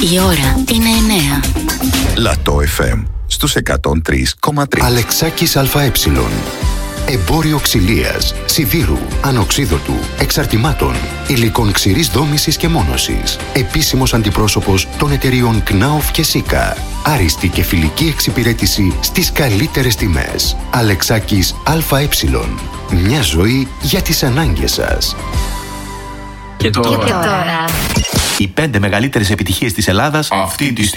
Η ώρα είναι 9. Λατό FM στους 103,3. Αλεξάκης ΑΕ. Εμπόριο ξυλίας, σιδήρου, ανοξίδωτου, εξαρτημάτων, υλικών ξηρής δόμησης και μόνωσης. Επίσημος αντιπρόσωπος των εταιριών Knauf και Sika. Άριστη και φιλική εξυπηρέτηση στις καλύτερες τιμές. Αλεξάκης ΑΕ. Μια ζωή για τις ανάγκες σας. Και τώρα. Οι 5 μεγαλύτερες επιτυχίες της Ελλάδας αυτή τη στιγμή.